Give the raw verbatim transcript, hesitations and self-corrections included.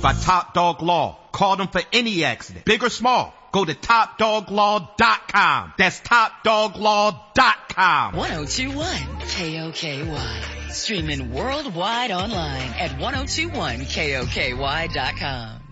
by Top Dog Law. Call them for any accident, big or small. Go to top dog law dot com. That's top dog law dot com. ten twenty-one K O K Y. Streaming worldwide online at ten twenty-one K O K Y dot com.